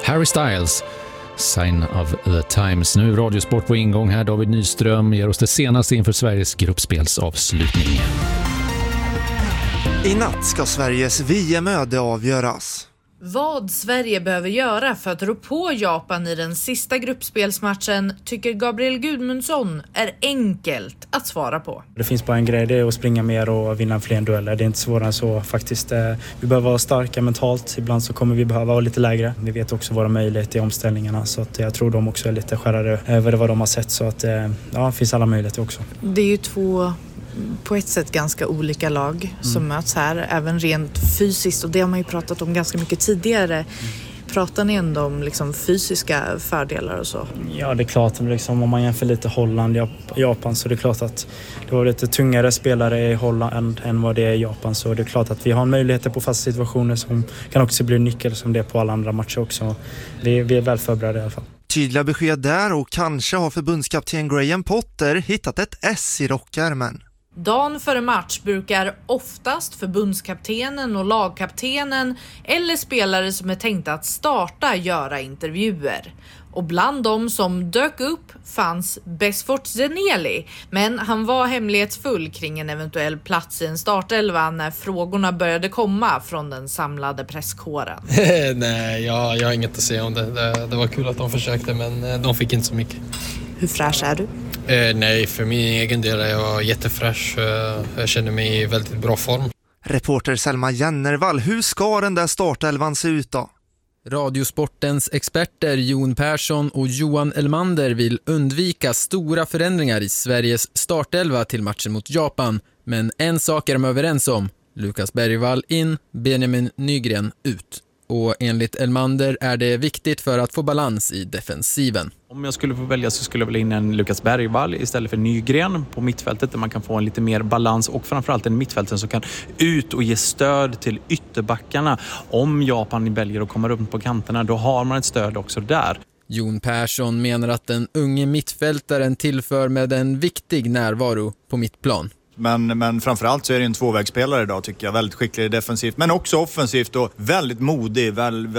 Harry Styles, Sign of the Times. Nu Radiosport på ingång här. David Nyström ger oss det senaste inför Sveriges gruppspelsavslutning. I natt ska Sveriges VM-öde avgöras. Vad Sverige behöver göra för att rå på Japan i den sista gruppspelsmatchen tycker Gabriel Gudmundsson är enkelt att svara på. Det finns bara en grej, det är att springa mer och vinna fler dueller. Det är inte svårare än så faktiskt. Vi behöver vara starka mentalt. Ibland så kommer vi behöva vara lite lägre. Vi vet också våra möjligheter i omställningarna, så att jag tror de också är lite skärrade över vad de har sett. Så att det finns alla möjligheter också. Det är ju två på ett sätt ganska olika lag som möts här, även rent fysiskt, och det har man ju pratat om ganska mycket tidigare. Pratar ni ändå om liksom fysiska fördelar och så? Ja, det är klart, liksom, om man jämför lite Holland och Japan, så det är klart att det var lite tungare spelare i Holland än vad det är i Japan, så det är klart att vi har möjligheter på fasta situationer som kan också bli nyckel som det är på alla andra matcher också. Vi är väl förberedda i alla fall. Tydliga besked där, och kanske har förbundskapten Graham Potter hittat ett S i rockärmen. Dagen före match brukar oftast förbundskaptenen och lagkaptenen eller spelare som är tänkta att starta göra intervjuer. Och bland dem som dök upp fanns Besfort Zeneli, men han var hemlighetsfull kring en eventuell plats i en startelva när frågorna började komma från den samlade presskåren. Nej, jag har inget att säga om det. Det var kul att de försökte, men de fick inte så mycket. Hur fräsch är du? Nej, för min egen del är jag jättefräsch. Jag känner mig i väldigt bra form. Reporter Selma Jennervall, hur ska den där startelvan se ut då? Radiosportens experter Jon Persson och Johan Elmander vill undvika stora förändringar i Sveriges startelva till matchen mot Japan. Men en sak är de överens om. Lukas Bergvall in, Benjamin Nygren ut. Och enligt Elmander är det viktigt för att få balans i defensiven. Om jag skulle få välja så skulle jag vilja in en Lukas Bergvall istället för Nygren på mittfältet, där man kan få en lite mer balans, och framförallt en mittfälten som kan ut och ge stöd till ytterbackarna. Om Japan väljer att komma upp på kanterna, då har man ett stöd också där. Jon Persson menar att den unge mittfältaren tillför med en viktig närvaro på mittplan. Men framförallt så är det en tvåvägsspelare idag, tycker jag. Väldigt skicklig defensivt, men också offensivt och väldigt modig.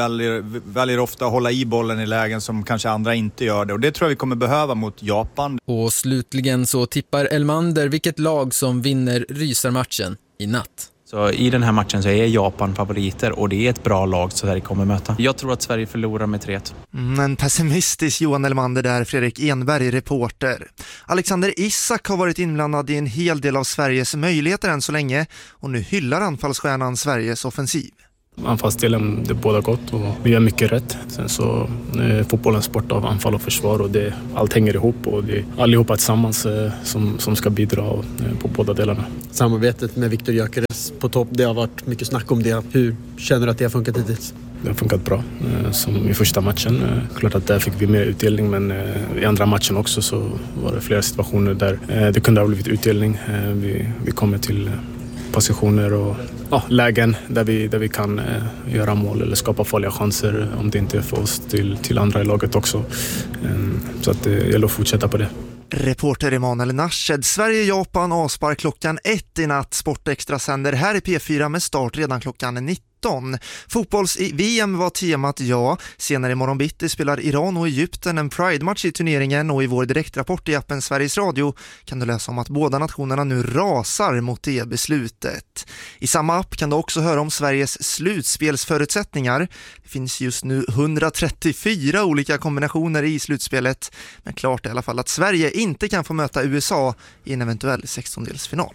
Väljer ofta att hålla i bollen i lägen som kanske andra inte gör det. Och det tror jag vi kommer behöva mot Japan. Och slutligen så tippar Elmander vilket lag som vinner rysarmatchen i natt. Så i den här matchen så är Japan favoriter, och det är ett bra lag så Sverige kommer möta. Jag tror att Sverige förlorar med 3-1. En pessimistisk Johan Elmander där, Fredrik Enberg, reporter. Alexander Isak har varit inblandad i en hel del av Sveriges möjligheter än så länge, och nu hyllar anfallsstjärnan Sveriges offensiv. Anfallsdelen, det är båda gott och vi gör mycket rätt. Sen så är fotbollen sport av anfall och försvar, och allt hänger ihop, och det är allihopa tillsammans som ska bidra på båda delarna. Samarbetet med Viktor Gyökeres på topp, det har varit mycket snack om det. Hur känner du att det har funkat hittills? Det har funkat bra, som i första matchen. Klart att där fick vi mer utdelning, men i andra matchen också så var det flera situationer där det kunde ha blivit utdelning. Vi kommer till positioner och lägen där vi kan göra mål eller skapa farliga chanser, om det inte är för oss till andra i laget också. Så att det gäller att fortsätta på det. Reporter Emanuel Nashed. Sverige-Japan avspark klockan 1 i natt. Sportextra sänder här i P4 med start redan klockan 19. Fotbolls-VM var temat, ja. Senare imorgon bitti spelar Iran och Egypten en Pride-match i turneringen, och i vår direktrapport i appen Sveriges Radio kan du läsa om att båda nationerna nu rasar mot det beslutet. I samma app kan du också höra om Sveriges slutspelsförutsättningar. Det finns just nu 134 olika kombinationer i slutspelet, men klart är i alla fall att Sverige inte kan få möta USA i en eventuell 16-delsfinal.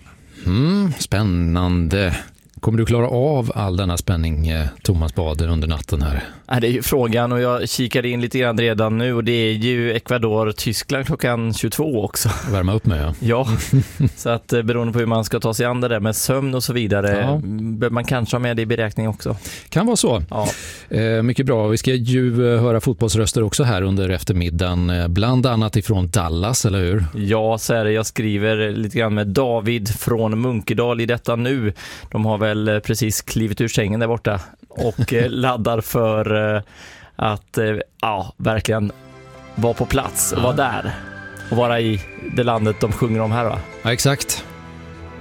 Spännande. Kommer du klara av all denna spänning, Thomas Bader, under natten här? Ja, det är ju frågan, och jag kikade in lite grann redan nu, och det är ju Ecuador-Tyskland klockan 22 också. Värma upp med, ja. Så att beroende på hur man ska ta sig an det där med sömn och så vidare, man kanske har med det i beräkning också. Kan vara så. Ja. Mycket bra. Vi ska ju höra fotbollsröster också här under eftermiddagen, bland annat ifrån Dallas, eller hur? Ja, så är det. Jag skriver lite grann med David från Munkedal i detta nu. De har väl precis klivit ur sängen där borta och laddar för att verkligen vara på plats och vara där och vara i det landet de sjunger om här, va? Ja, exakt.